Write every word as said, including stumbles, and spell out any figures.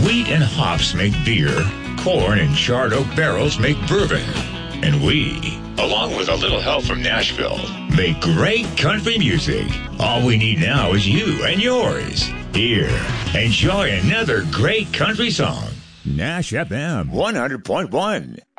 Wheat and hops make beer. Corn and charred oak barrels make bourbon. And we, along with a little help from Nashville, make great country music. All we need now is you and yours. Here, enjoy another great country song. Nash F M one hundred point one.